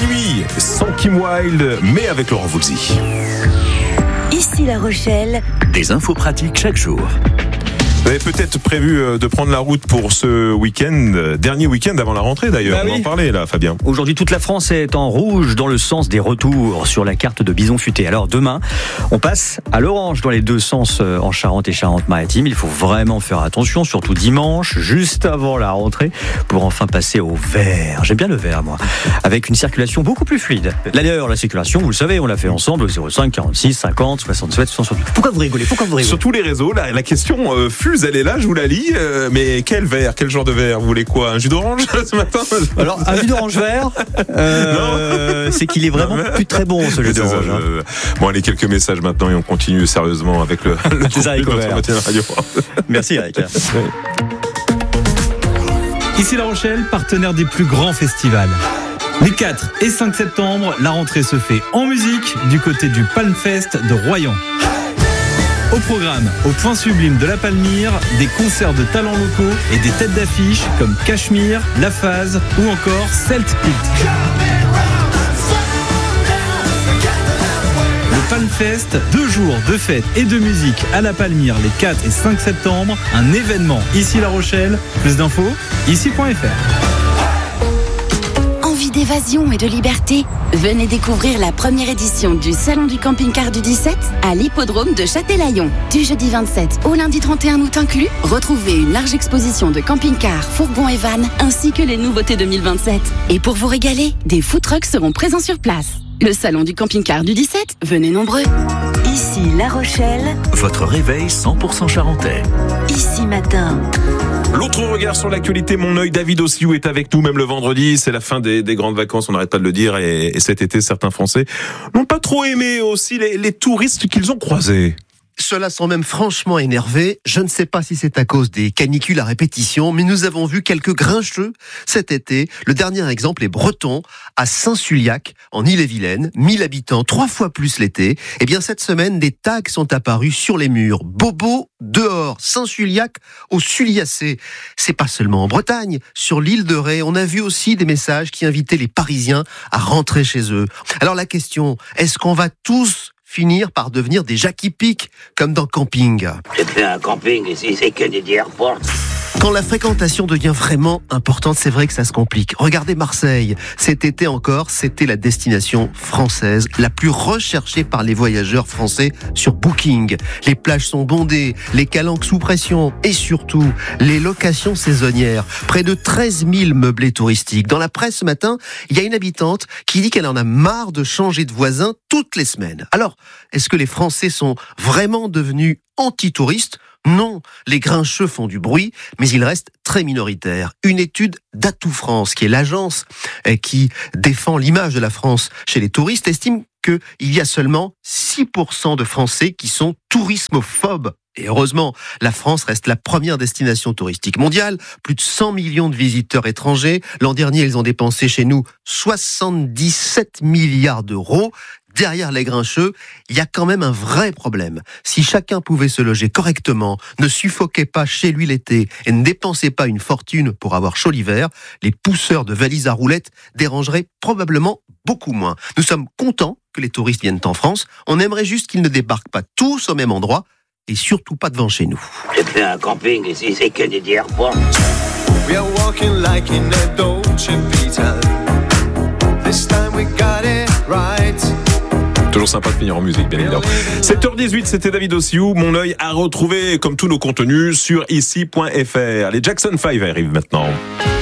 nuit, sans Kim Wilde, mais avec Laurent Voulzy. Ici La Rochelle. Des infos pratiques chaque jour. Vous avez peut-être prévu de prendre la route pour ce week-end, dernier week-end avant la rentrée d'ailleurs. On en parlait là, Fabien. Aujourd'hui, toute la France est en rouge dans le sens des retours sur la carte de Bison Futé. Alors demain, on passe à l'orange dans les deux sens en Charente et Charente-Maritime. Il faut vraiment faire attention, surtout dimanche, juste avant la rentrée, pour enfin passer au vert. J'aime bien le vert, moi, avec une circulation beaucoup plus fluide. D'ailleurs, la circulation, vous le savez, on l'a fait ensemble au 05 46 50 67 68. Pourquoi vous rigolez ? Sur tous les réseaux, la question fuse, elle est là, je vous la lis. Mais quel verre ? Quel genre de verre ? Vous voulez quoi ? Un jus d'orange ce matin ? Alors, un jus d'orange vert, c'est qu'il est vraiment plus très bon, ce jus d'orange. Bon, allez, quelques messages maintenant et on continue sérieusement avec le radio. Merci, Eric. Ici La Rochelle, partenaire des plus grands festivals. Les 4 et 5 septembre, la rentrée se fait en musique du côté du Palmfest de Royan. Au programme, au point sublime de la Palmyre, des concerts de talents locaux et des têtes d'affiche comme Cachemire, La Phase ou encore Celt Pit. Le Palmfest, 2 jours de fête et de musique à la Palmyre les 4 et 5 septembre, un événement ici La Rochelle. Plus d'infos, ici.fr. D'évasion et de liberté, venez découvrir la première édition du Salon du camping-car du 17 à l'hippodrome de Châtelaillon. Du jeudi 27 au lundi 31 août inclus, retrouvez une large exposition de camping-cars, fourgons et vannes, ainsi que les nouveautés 2027. Et pour vous régaler, des food trucks seront présents sur place. Le Salon du camping-car du 17, venez nombreux. Ici La Rochelle. Votre réveil 100% charentais. Ici Matin. L'autre regard sur l'actualité, mon œil, David Ossiou est avec nous, même le vendredi. C'est la fin des grandes vacances, on n'arrête pas de le dire. Et cet été, certains Français n'ont pas trop aimé aussi les touristes qu'ils ont croisés. Ceux-là sont même franchement énervés. Je ne sais pas si c'est à cause des canicules à répétition, mais nous avons vu quelques grincheux cet été. Le dernier exemple est breton, à Saint-Suliac, en Ille-et-Vilaine. 1000 habitants, 3 fois plus l'été. Eh bien, cette semaine, des tags sont apparus sur les murs. Bobo dehors, Saint-Suliac au Suliacé. C'est pas seulement en Bretagne. Sur l'île de Ré, on a vu aussi des messages qui invitaient les Parisiens à rentrer chez eux. Alors la question, est-ce qu'on va tous finir par devenir des Jackie Pic, comme dans Camping? C'est plus un camping ici, c'est que des airports. Quand la fréquentation devient vraiment importante, c'est vrai que ça se complique. Regardez Marseille. Cet été encore, c'était la destination française la plus recherchée par les voyageurs français sur Booking. Les plages sont bondées, les calanques sous pression et surtout les locations saisonnières. Près de 13 000 meublés touristiques. Dans la presse ce matin, il y a une habitante qui dit qu'elle en a marre de changer de voisin toutes les semaines. Alors, est-ce que les Français sont vraiment devenus anti-touristes ? Non, les grincheux font du bruit, mais ils restent très minoritaires. Une étude d'Atout France, qui est l'agence qui défend l'image de la France chez les touristes, estime qu'il y a seulement 6% de Français qui sont tourismophobes. Et heureusement, la France reste la première destination touristique mondiale. Plus de 100 millions de visiteurs étrangers. L'an dernier, ils ont dépensé chez nous 77 milliards d'euros. Derrière les grincheux, il y a quand même un vrai problème. Si chacun pouvait se loger correctement, ne suffoquait pas chez lui l'été et ne dépensait pas une fortune pour avoir chaud l'hiver, les pousseurs de valises à roulettes dérangeraient probablement beaucoup moins. Nous sommes contents que les touristes viennent en France. On aimerait juste qu'ils ne débarquent pas tous au même endroit et surtout pas devant chez nous. C'est plus un camping ici, c'est que des airports. We are walking like in a Dolce Vita. This time we got it right. Toujours sympa de finir en musique, bien évidemment. 7h18, c'était David Ossiou. Mon œil à retrouver, comme tous nos contenus, sur ici.fr. Les Jackson 5 arrivent maintenant.